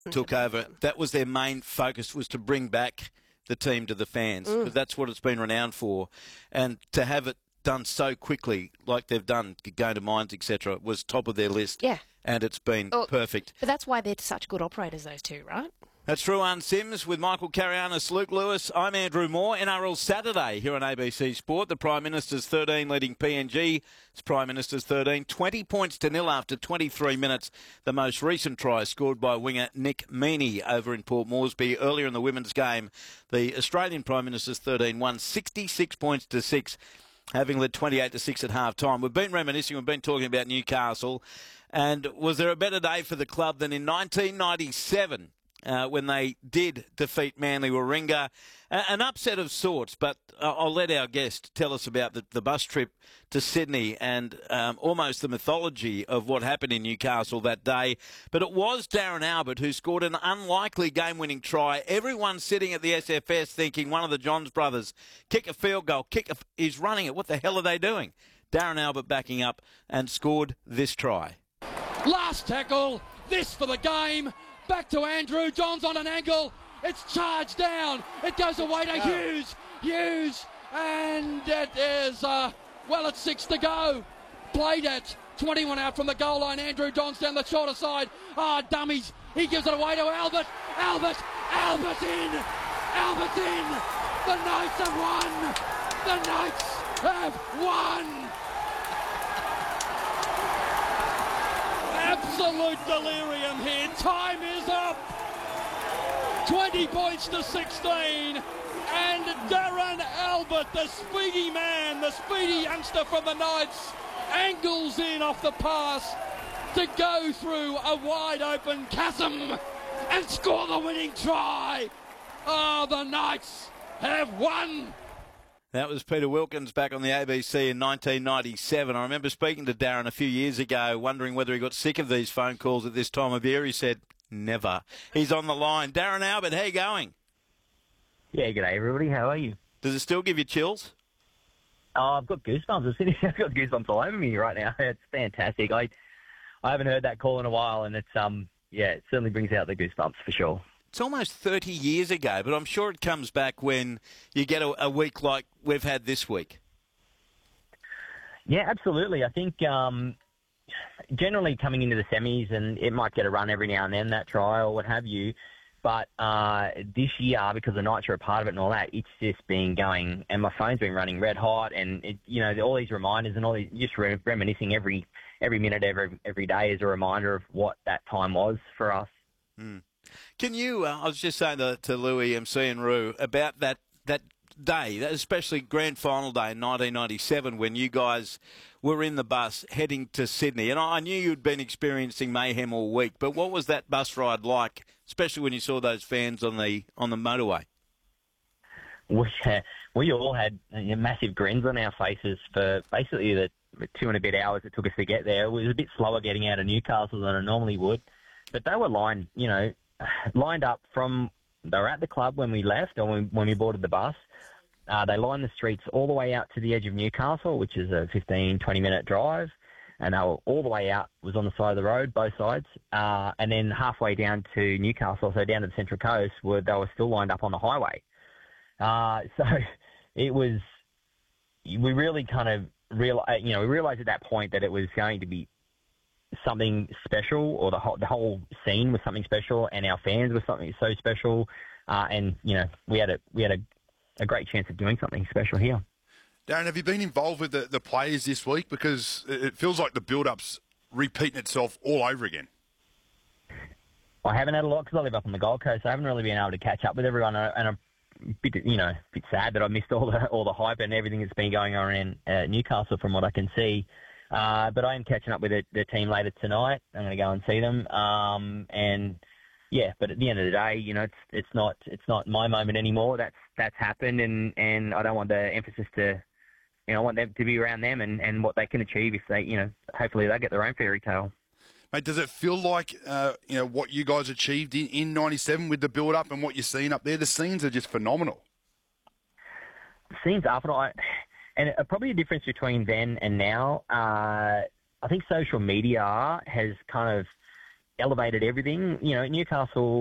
took over, that was their main focus, was to bring back the team to the fans. Because that's what it's been renowned for. And to have it done so quickly, like they've done, going to mines, etc., was top of their list. Yeah. And it's been perfect. But that's why they're such good operators, those two, right? That's Ruan Sims with Michael Carianis, Luke Lewis. I'm Andrew Moore. NRL Saturday here on ABC Sport. The Prime Minister's 13 leading PNG. It's Prime Minister's 13. 20 points to nil after 23 minutes. The most recent try scored by winger Nick Meaney over in Port Moresby. Earlier in the women's game, the Australian Prime Minister's 13 won 66 points to 6, having led 28-6 at half-time. We've been reminiscing, we've been talking about Newcastle. And was there a better day for the club than in 1997? When they did defeat Manly Warringah. An upset of sorts, but I'll let our guest tell us about the bus trip to Sydney and almost the mythology of what happened in Newcastle that day. But it was Darren Albert who scored an unlikely game-winning try. Everyone sitting at the SFS thinking one of the Johns brothers, kick a field goal, he's running it. What the hell are they doing? Darren Albert backing up and scored this try. Last tackle, this for the game. Back to Andrew Johns on an angle. It's charged down. It goes away to Hughes. Hughes. And it is, it's 6 to go. Played at 21 out from the goal line. Andrew Johns down the shorter side. Dummies. He gives it away to Albert. Albert in. Albert in. The Knights have won. The Knights have won. Absolute delirium here. Time is up. 20 points to 16. And Darren Albert, the speedy man, the speedy youngster from the Knights, angles in off the pass to go through a wide open chasm and score the winning try. The Knights have won. That was Peter Wilkins back on the ABC in 1997. I remember speaking to Darren a few years ago, wondering whether he got sick of these phone calls at this time of year. He said, never. He's on the line. Darren Albert, how you going? Yeah, g'day everybody. How are you? Does it still give you chills? Oh, I've got goosebumps. I've got goosebumps all over me right now. It's fantastic. I haven't heard that call in a while, and it's it certainly brings out the goosebumps for sure. It's almost 30 years ago, but I'm sure it comes back when you get a week like we've had this week. Yeah, absolutely. I think generally coming into the semis, and it might get a run every now and then, that try or what have you, but this year, because the Knights are a part of it and all that, it's just been going, and my phone's been running red hot, and all these reminders and all these, just reminiscing every minute, every day is a reminder of what that time was for us. Mm. Can you, I was just saying to Louis, MC and Roo, about that day, especially grand final day in 1997 when you guys were in the bus heading to Sydney. And I knew you'd been experiencing mayhem all week, but what was that bus ride like, especially when you saw those fans on the motorway? We all had massive grins on our faces for basically the 2 and a bit hours it took us to get there. It was a bit slower getting out of Newcastle than I normally would, but they were lined up they were at the club when we left or when we boarded the bus. They lined the streets all the way out to the edge of Newcastle, which is a 15, 20-minute drive, and they were all the way out, was on the side of the road, both sides, and then halfway down to Newcastle, so down to the Central Coast, they were still lined up on the highway. So it was, we really kind of realized at that point that it was going to be something special, or the whole scene was something special, and our fans were something so special, and we had a great chance of doing something special here. Darren, have you been involved with the players this week? Because it feels like the build-up's repeating itself all over again. I haven't had a lot because I live up on the Gold Coast. So I haven't really been able to catch up with everyone, and I'm a bit sad that I missed all the hype and everything that's been going on in Newcastle from what I can see. But I am catching up with the team later tonight. I'm going to go and see them. But at the end of the day, it's not my moment anymore. That's happened, and I don't want the emphasis to, I want them to be around them and what they can achieve if they, hopefully they get their own fairy tale. Mate, does it feel like, what you guys achieved in 97 with the build-up and what you're seeing up there? The scenes are just phenomenal. The scenes are phenomenal. And probably a difference between then and now, I think social media has kind of elevated everything. You know, Newcastle